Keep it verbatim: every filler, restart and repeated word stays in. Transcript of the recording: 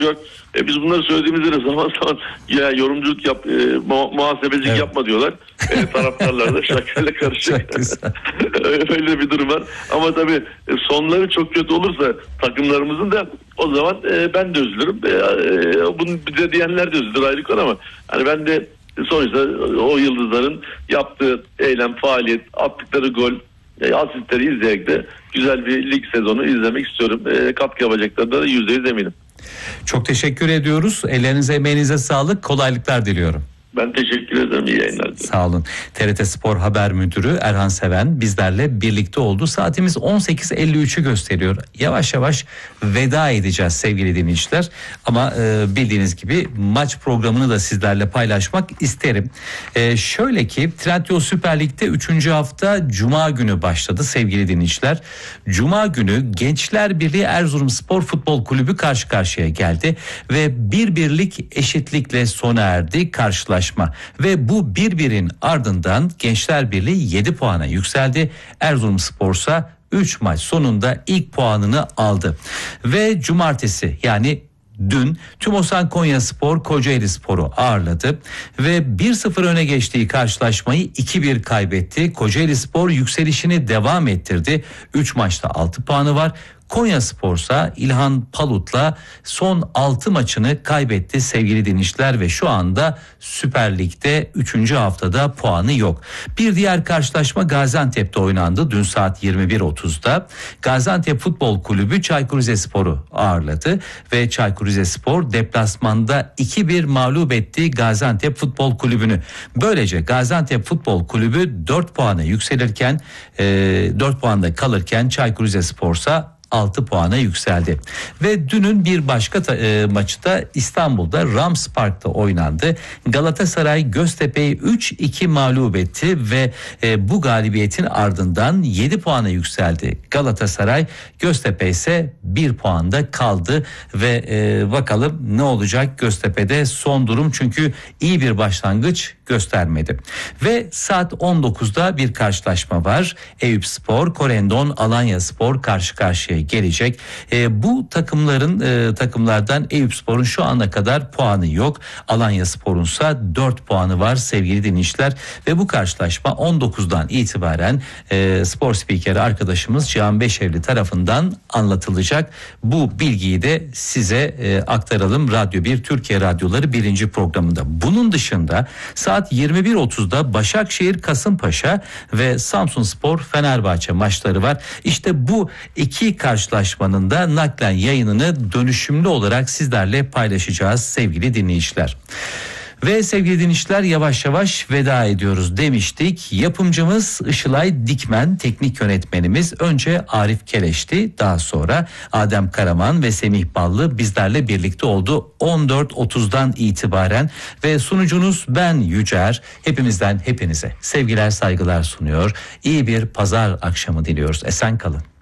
E biz bunları söylediğimizde de zaman zaman ya yorumculuk yap, e, mu- muhasebecilik evet. yapma diyorlar. E, taraftarlar da şakayla karışık. Öyle bir durum var. Ama tabii sonları çok kötü olursa takımlarımızın da o zaman e, ben de üzülürüm. E, e, bunu bize diyenler de üzülür, ayrı konu, ama hani ben de sonuçta o yıldızların yaptığı eylem, faaliyet, attıkları gol, e, asistleri izleyerek de güzel bir lig sezonu izlemek istiyorum. E, katkı yapacaklarına da yüzde yüz eminim. Çok teşekkür ediyoruz. Ellerinize, emeğinize sağlık. Kolaylıklar diliyorum. Ben teşekkür ederim. İyi yayınlar diliyorum. Sağ olun. T R T Spor Haber Müdürü Erhan Seven bizlerle birlikte oldu. Saatimiz on sekiz elli üçü gösteriyor. Yavaş yavaş veda edeceğiz sevgili dinleyiciler. Ama e, bildiğiniz gibi maç programını da sizlerle paylaşmak isterim. E, şöyle ki Trendyol Süper Lig'de üçüncü hafta Cuma günü başladı sevgili dinleyiciler. Cuma günü Gençler Birliği Erzurumspor Futbol Kulübü karşı karşıya geldi ve bir birlik eşitlikle sona erdi karşılaşma. Ve bu bir birin ardından Gençler Birliği yedi puana yükseldi. Erzurumspor ise üç maç sonunda ilk puanını aldı. Ve cumartesi, yani dün Tümosan Konyaspor Kocaelispor'u ağırladı ve bir sıfır öne geçtiği karşılaşmayı iki bir kaybetti. Kocaelispor yükselişini devam ettirdi. üç maçta altı puanı var. Konyaspor ise İlhan Palut'la son altı maçını kaybetti sevgili dinleyiciler ve şu anda Süper Lig'de üçüncü haftada puanı yok. Bir diğer karşılaşma Gaziantep'te oynandı dün saat yirmi bir otuzda. Gaziantep Futbol Kulübü Çaykur Rizespor'u ağırladı ve Çaykur Rizespor deplasmanda iki bir mağlup etti Gaziantep Futbol Kulübü'nü. Böylece Gaziantep Futbol Kulübü dört puana yükselirken e, dört puanda kalırken Çaykur Rizespor ise altı puana yükseldi. Ve dünün bir başka ta, e, maçı da İstanbul'da Rams Park'ta oynandı. Galatasaray Göztepe'yi üç iki mağlup etti ve e, bu galibiyetin ardından yedi puana yükseldi. Galatasaray, Göztepe ise bir puanda kaldı ve e, bakalım ne olacak Göztepe'de son durum, çünkü iyi bir başlangıç göstermedi. Ve saat on dokuzda bir karşılaşma var. Eyüpspor, Korendon, Alanyaspor karşı karşıya gelecek. E, bu takımların e, takımlardan Eyüpspor'un şu ana kadar puanı yok. Alanyaspor'un ise dört puanı var sevgili dinleyiciler ve bu karşılaşma on dokuzdan itibaren e, spor spikeri arkadaşımız Cihan Beşevli tarafından anlatılacak. Bu bilgiyi de size e, aktaralım. Radyo bir Türkiye Radyoları birinci programında. Bunun dışında saat yirmi bir otuzda Başakşehir Kasımpaşa ve Samsunspor Fenerbahçe maçları var. İşte bu iki karşılaşmanın da naklen yayınını dönüşümlü olarak sizlerle paylaşacağız sevgili dinleyiciler. Ve sevgili dinleyiciler, yavaş yavaş veda ediyoruz demiştik. Yapımcımız Işılay Dikmen, teknik yönetmenimiz önce Arif Keleş'ti, daha sonra Adem Karaman ve Semih Ballı bizlerle birlikte oldu on dört otuzdan itibaren ve sunucunuz ben Yücer. Hepimizden hepinize sevgiler, saygılar sunuyor. İyi bir pazar akşamı diliyoruz. Esen kalın.